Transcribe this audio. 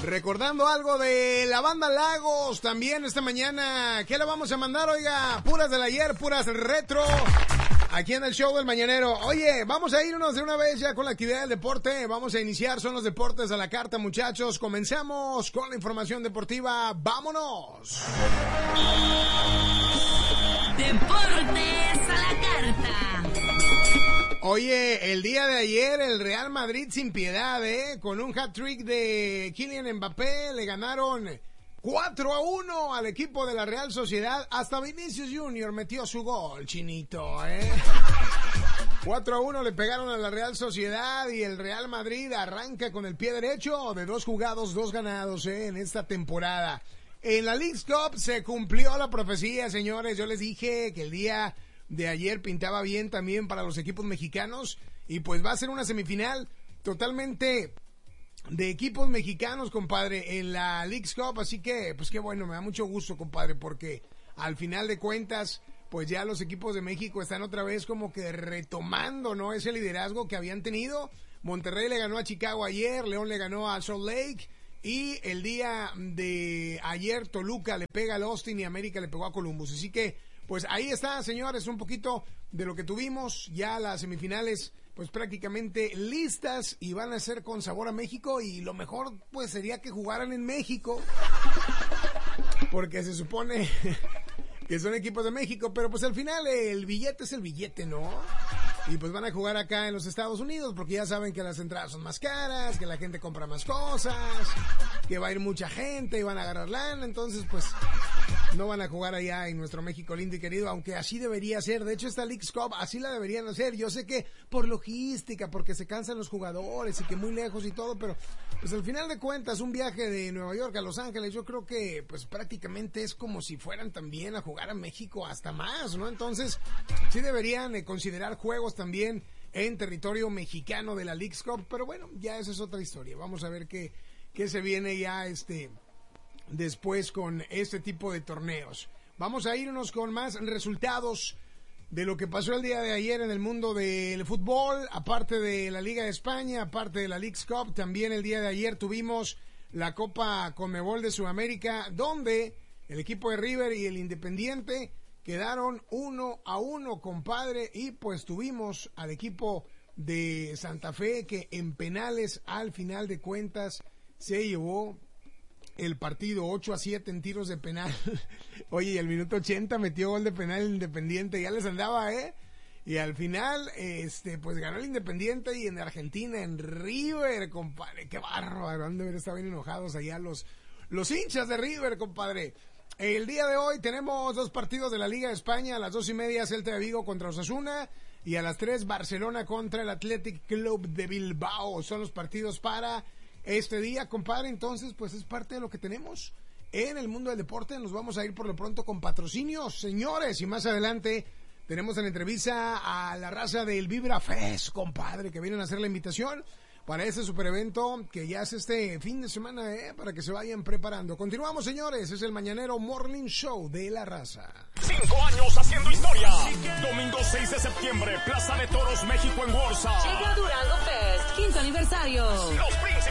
Recordando algo de la banda Lagos también esta mañana. ¿Qué le vamos a mandar? Oiga, puras del ayer, puras retro. Aquí en el show del Mañanero. Oye, vamos a irnos de una vez ya con la actividad del deporte. Vamos a iniciar, son los deportes a la carta, muchachos. Comenzamos con la información deportiva. ¡Vámonos! Deportes a la carta. Oye, el día de ayer el Real Madrid sin piedad, con un hat-trick de Kylian Mbappé le ganaron 4-1 al equipo de la Real Sociedad. Hasta Vinicius Junior metió su gol, chinito, 4-1 le pegaron a la Real Sociedad y el Real Madrid arranca con el pie derecho de 2 jugados, 2 ganados, en esta temporada. En la Leagues Cup se cumplió la profecía, señores. Yo les dije que el día de ayer pintaba bien también para los equipos mexicanos y pues va a ser una semifinal totalmente de equipos mexicanos, compadre, en la Leagues Cup, así que pues qué bueno, me da mucho gusto, compadre, porque al final de cuentas pues ya los equipos de México están otra vez como que retomando, ¿no?, ese liderazgo que habían tenido. Monterrey le ganó a Chicago ayer, León le ganó a Salt Lake y el día de ayer Toluca le pega al Austin y América le pegó a Columbus, así que pues ahí está, señores, un poquito de lo que tuvimos. Ya las semifinales pues prácticamente listas y van a ser con sabor a México, y lo mejor pues sería que jugaran en México porque se supone que son equipos de México, pero pues al final el billete es el billete, ¿no? Y pues van a jugar acá en los Estados Unidos porque ya saben que las entradas son más caras, que la gente compra más cosas, que va a ir mucha gente y van a agarrar lana, entonces pues no van a jugar allá en nuestro México lindo y querido, aunque así debería ser. De hecho, esta Leagues Cup así la deberían hacer. Yo sé que por logística, porque se cansan los jugadores y que muy lejos y todo, pero pues al final de cuentas un viaje de Nueva York a Los Ángeles, yo creo que pues prácticamente es como si fueran también a jugar a México, hasta más, ¿no? Entonces sí deberían considerar juegos también en territorio mexicano de la Leagues Cup, pero bueno, ya esa es otra historia. Vamos a ver qué se viene ya después con este tipo de torneos. Vamos a irnos con más resultados de lo que pasó el día de ayer en el mundo del fútbol, aparte de la Liga de España, aparte de la Leagues Cup. También el día de ayer tuvimos la Copa Conmebol de Sudamérica, donde el equipo de River y el Independiente quedaron 1-1, compadre, y pues tuvimos al equipo de Santa Fe que en penales al final de cuentas se llevó el partido 8-7 en tiros de penal. Oye, y al minuto 80 metió gol de penal el Independiente, ya les andaba, y al final, pues ganó el Independiente, y en Argentina, en River, compadre, qué bárbaro, han de haber estado bien enojados allá los hinchas de River, compadre. El día de hoy tenemos 2 partidos de la Liga de España. A las 2:30 Celta de Vigo contra Osasuna, y a las 3 Barcelona contra el Athletic Club de Bilbao. Son los partidos para este día, compadre. Entonces pues es parte de lo que tenemos en el mundo del deporte. Nos vamos a ir por lo pronto con patrocinios, señores, y más adelante tenemos en la entrevista a la raza del Vibra Fest, compadre, que vienen a hacer la invitación para ese super evento que ya es este fin de semana, para que se vayan preparando. Continuamos, señores, es el Mañanero Morning Show de la raza. 5 años haciendo historia. Domingo 6 de septiembre, Plaza de Toros, México, en Warsaw. Llega Durango Fest, 5º aniversario. Los